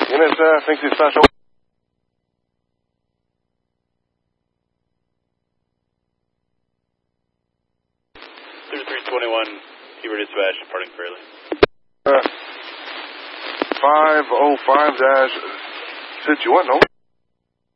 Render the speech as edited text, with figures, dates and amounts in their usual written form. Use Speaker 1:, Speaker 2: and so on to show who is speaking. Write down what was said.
Speaker 1: Unit, thanks you, Sasha.
Speaker 2: 3321, Hubert Dispatch, departing Fairley.
Speaker 1: 505-Situate, over.